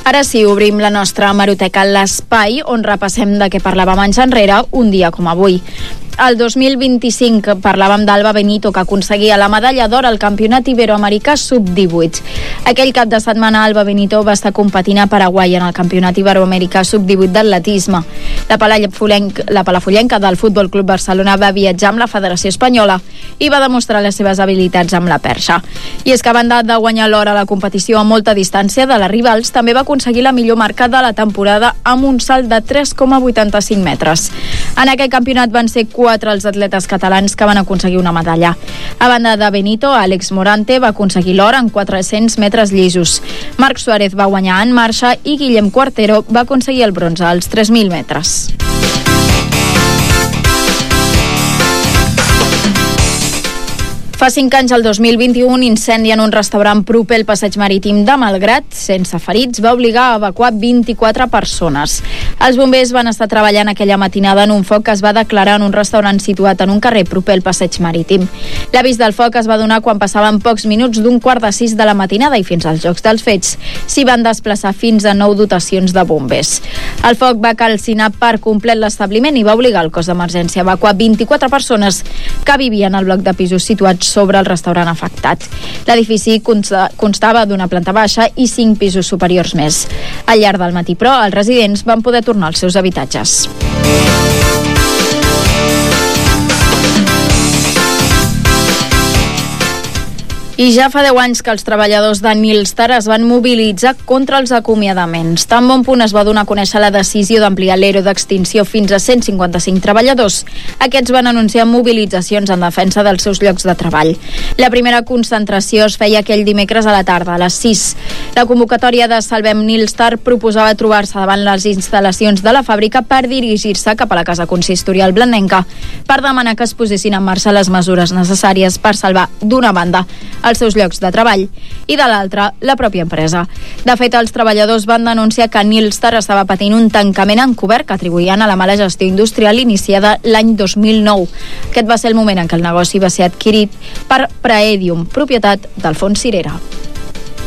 Ara sí, obrim la nostra hemeroteca a l'espai, on repassem de què parlàvem anys enrere, un dia com avui. El 2025 parlàvem d'Alba Benito, que aconseguia la medalla d'or al Campionat Iberoamericà Sub-18. Aquell cap de setmana Alba Benito va estar competint a Paraguai en el Campionat Iberoamericà Sub-18 d'atletisme. La palafollenca del Futbol Club Barcelona va viatjar amb la Federació Espanyola i va demostrar les seves habilitats amb la perxa. I és que a banda de guanyar l'or a la competició a molta distància de les rivals, també va aconseguir la millor marca de la temporada amb un salt de 3,85 metres. En aquell campionat van ser 4 els atletes catalans que van aconseguir una medalla. A banda de Benito, Àlex Morante va aconseguir l'or en 400 metres llisos. Marc Suárez va guanyar en marxa i Guillem Cuartero va aconseguir el bronze als 3.000 metres. Fa 5 anys, el 2021, incendi en un restaurant proper al passeig marítim de Malgrat, sense ferits, va obligar a evacuar 24 persones. Els bombers van estar treballant aquella matinada en un foc que es va declarar en un restaurant situat en un carrer proper al passeig marítim. L'avís del foc es va donar quan passaven pocs minuts d'un 5:15 de la matinada i fins als llocs dels fets s'hi van desplaçar fins a 9 dotacions de bombers. El foc va calcinar per complet l'establiment i va obligar el cos d'emergència a evacuar 24 persones que vivien al bloc de pisos situats sobre el restaurant afectat. L'edifici constava d'una planta baixa i 5 pisos superiors més. Al llarg del matí, però, els residents van poder tornar als seus habitatges. I ja fa 10 anys que els treballadors de Nilstar es van mobilitzar contra els acomiadaments. Tan bon punt es va donar a conèixer la decisió d'ampliar l'ERO d'extinció fins a 155 treballadors. Aquests van anunciar mobilitzacions en defensa dels seus llocs de treball. La primera concentració es feia aquell dimecres a la tarda, a les 6. La convocatòria de Salvem Nilstar proposava trobar-se davant les instal·lacions de la fàbrica per dirigir-se cap a la casa consistorial blanenca per demanar que es posessin en marxa les mesures necessàries per salvar, d'una banda, els seus llocs de treball i de l'altra, la pròpia empresa. De fet, els treballadors van denunciar que Nilstar estava patint un tancament encobert que atribuïen a la mala gestió industrial iniciada l'any 2009. Aquest va ser el moment en què el negoci va ser adquirit per Praedium, propietat d'Alfons Cirera.